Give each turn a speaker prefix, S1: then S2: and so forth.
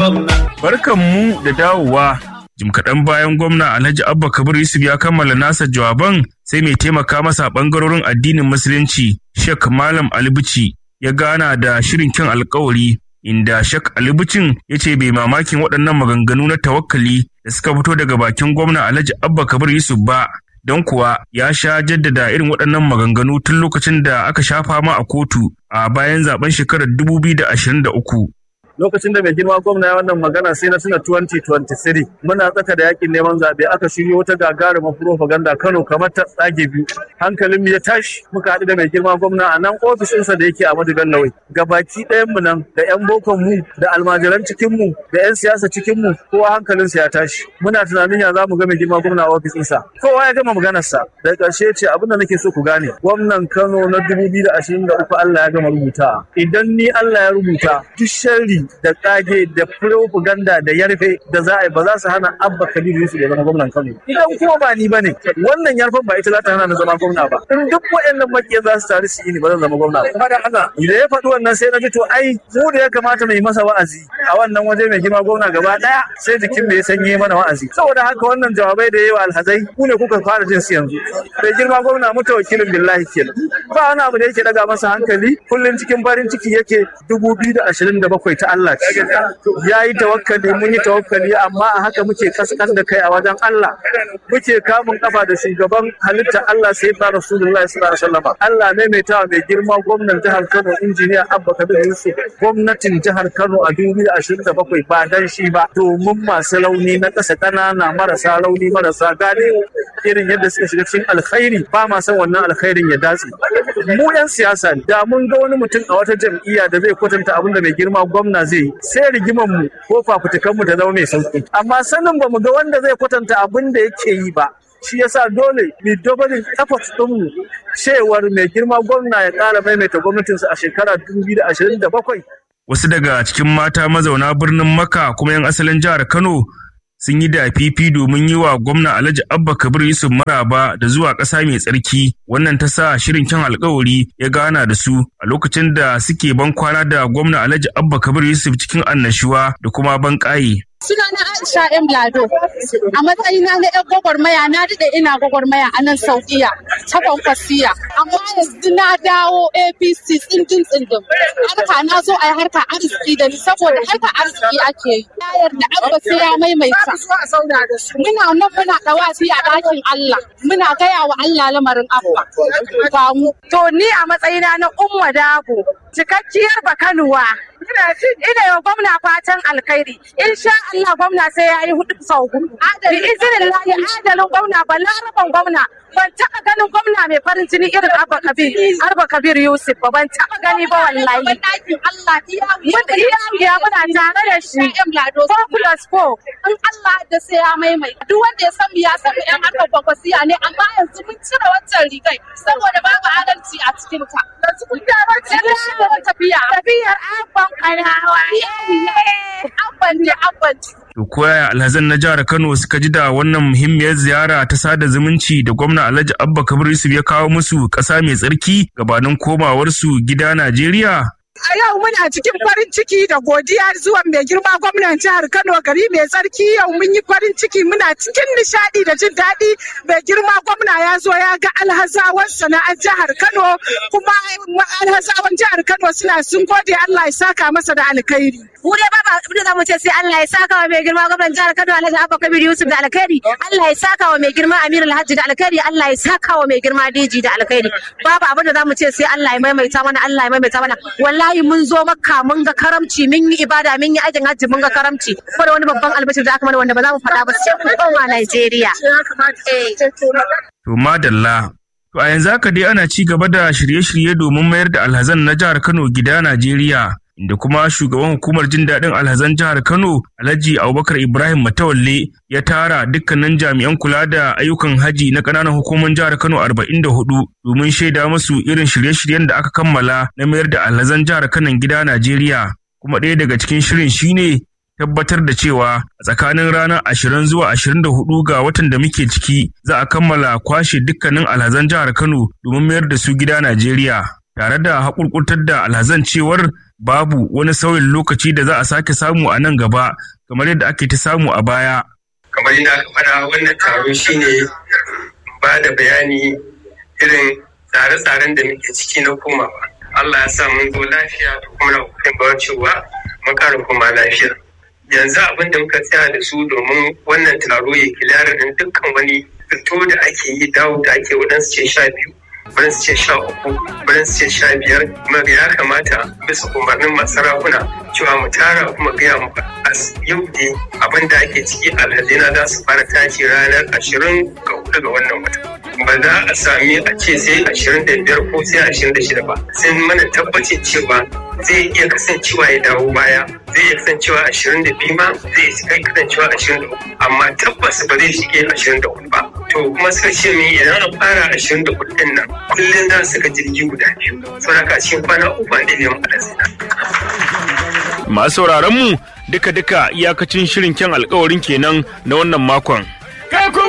S1: Barkanmu da dawowa. Jim kaɗan bayan gwamna Alhaji Abba Kabir Yusuf ya kammala nasa jawaban sai mai taimaka masa ɓangarorin addinin Musulunci Sheikh Malam Ali Bichi ya gana da shirin kyan alkawari inda Sheikh Ali Bichin ya ce bai mamakin waɗannan maganganu na tawakkali da suka fito daga bakin gwamna Alhaji Abba Kabir Yusuf ba. Don kuwa ya sha jaddada irin waɗannan maganganu tun lokacin da aka sha fama a kotu a bayan zaben shekarar 2023.
S2: Lokacin da mai girma gwamna ya wannan magana sai na tuna 2023 muna tsaka da yakin neman zaɓe aka shiryo wata gagarumar propaganda Kano kamar ta tsage biyu. Hankalin mu ya tashi muka haɗu da mai girma gwamna a nan ofishinsa da yake a Madigan Lawai. Gabaki ɗayan mu nan da 'yan bokon mu da almajiran cikin mu da 'yan siyasa cikin mu kowa hankalinsa ya tashi. Muna tunanin ya za mu ga mai girma gwamna a ofisinsa. Kowa ya gama maganarsa. Daga ƙarshe ce abin da nake so ku gane. Gwamnan Kano na 2023 Allah ya gama rubuta. Idan ni Allah ya rubuta duk sharri da kage da propaganda da yarfe da za a yi ba za su hana Abba Kabir Yusuf ya zama gwamnan Kano. Idan kuma ba ni bane wannan yarfen ba ita za ta hana ni zama gwamna ba. In duk waɗannan makiyan za su taru su yi ni ba zan zama gwamna ba. Da haka idan ya faɗi wannan sai na ji to ai mu da ya kamata mu yi masa wa'azi a wannan waje mai girma gwamna gaba ɗaya sai jikin mai sanye mana wa'azi. Saboda haka wannan jawabai da yawa alhazai ku ne kuka fara jin su yanzu. Mai girma gwamna mutawakkilin billahi kenan. Ba wani abu da yake daga masa hankali kullum cikin farin ciki yake 2027 ta Allah ya yi tawakkali mun yi tawakkali amma a haka muke kaskan da kai a wajen Allah muke kamun kafa da shugaban halitta Allah sayyidina Rasulullahi sallallahu alaihi wasallam Allah maimaitawa mai girma gwamnan jihar Kano injiniya Abba Kabir Yusuf gwamnatin jihar Kano a 2027 ba dan shi ba domin masu launi na kasa kanana marasa launi marasa gane irin yadda suka shiga cikin alkhairi ba ma san wannan alkhairin ya datse mu yan siyasa da mun ga wani mutum a wata jam'iyya da zai kwatanta abin da mai girma gwamna zai sai rigiman mu ko fafutukan mu ta zama mai sauki amma sanin ba mu ga wanda zai kwatanta abin da yake yi ba shi yasa dole mu dobalin effort din mu cewar mai girma gwamna ya ƙara maimaita gwamnatinsa a shekara 2027.
S1: Wasu daga cikin mata mazauna birnin Makka kuma 'yan asalin jihar Kano sun yi da fifi domin yi wa gwamna Alhaji Abba Kabir Yusuf maraba da zuwa ƙasa mai tsarki. Wannan ta sa shirin kyan alkawari ya gana da su a lokacin da suke ban kwana da gwamna Alhaji Abba Kabir Yusuf cikin annashuwa da kuma ban ƙaye.
S3: Sunana Aisha M. Lado, a matsayina na 'yan gwagwarmaya na daɗe ina gwagwarmaya a nan Saudiya ta Kwankwasiya, amma yanzu na dawo APC tsindin. Harka na zo a yi harka arziki da ni saboda harka arziki ake yi. Na yarda Abba sai ya maimaita. Muna nan muna ɗawafi a ɗakin Allah, muna gaya wa Allah lamarin Abba. Ba mu.
S4: To ni a matsayina na Umma Dabo, cikakkiyar Bakanuwa. Ina yau gwamna fatan alkhairi. Insha Allah gwamna sai ya yi 4 sau 4. Bi izinin lahi adalin gwamna balaraban gwamna. Ban taɓa ganin gwamna mai farin jini irin Abba Kabir Yusuf ba. Ban taɓa gani ba wallahi. Mun iya muna tare da shi. 4+4.
S3: In Allah da sai ya maimai. Duk wanda ya san mu ya san mu 'yan harkar Kwankwasiya ne amma yanzu mun cire wancan rigai saboda babu adalci a cikin ta. Tafiyar Abban Kanawa. Abban.
S1: To koyaya alhazan na jihar Kano suka ji da wannan muhimmiyar ziyara ta sada zumunci da gwamna Alhaji Abba Kabir Yusuf ya kawo musu ƙasa mai tsarki gabanin komawarsu gida Najeriya?
S4: A yau muna cikin farin ciki da godiya zuwan mai girma gwamnan jihar Kano gari mai tsarki yau mun yi farin ciki muna cikin nishadi da jin daɗi mai girma gwamna ya zo ya ga alhazawan sana'ar jihar Kano kuma alhazawan jihar Kano sun gode Allah ya saka masa da alkhairi.
S5: Mu dai babu abin da zamu ce sai Allah ya saka wa mai girma gwamnan jihar Kano Alhaji Abba Kabir Yusuf da alkhairi, Allah ya saka wa mai girma Amir Alhaji da alkhairi, Allah ya saka wa mai girma Deji da alkhairi. Babu abin da zamu ce sai Allah ya maimaita mana. Wallahi mun zo Makka mun ga karamci, mun yi ibada, mun yi aikin hajji, mun ga karamci. Kuma da wani babban albashir da aka mana wanda ba za mu faɗa ba sai mun koma Najeriya.
S1: To madalla. To a yanzu haka dai ana ci gaba da shirye-shirye domin mayar da alhazan na jihar Kano gida Najeriya. Inda kuma shugaban hukumar jin daɗin alhazan jihar Kano Alhaji Abubakar Ibrahim Matawalle ya tara dukkanin jami'an kula da ayyukan haji na ƙananan hukumar jihar Kano 44 domin shaida musu irin shirye-shiryen da aka kammala na mayar da alhazan jihar Kano gida Najeriya. Kuma ɗaya daga cikin shirin shine tabbatar da cewa a tsakanin ranar 20 zuwa 24 ga watan da muke ciki za a kammala kwashe dukkanin alhazan jihar Kano domin mayar da su gida Najeriya. Tare da haƙurƙurtar da alhazan cewar babu wani sauyin lokaci da za a sake samu a nan gaba kamar yadda ake ta samu a baya.
S6: Kamar yadda aka faɗa wannan taro shine ba da bayani irin tsare-tsaren da muke ciki na komawa. Allah ya sa mun zo lafiya da kuma na kokarin bawa cewa mun ƙara koma lafiya. Yanzu abin da muka tsaya da su domin wannan taro ya kilara da dukkan wani fito da ake yi dawo da ake waɗansu ce 12, waɗansu ce 13, waɗansu ce 15, kuma ya kamata bisa umarnin masu sarakuna cewa mu tara kuma gaya mu yau ne abin da ake ciki alhazina za su fara tashi ranar 24 ga wannan wata. Ba za a sami a ce sai 25 ko sai 26 ba, sai mana tabbacin cewa zai iya kasancewa ya dawo baya, zai iya kasancewa 22 ma, zai kai kasancewa 23, amma tabbas ba zai shige 24 ba. To kuma suka ce min idan an fara 24 din nan kullum za su ga jirgi guda 2, saboda cikin kwana 3 an ɗaya mu alazina.
S1: Masu sauraron mu duka-duka iyakacin shirin kyan alkawarin kenan na wannan makon.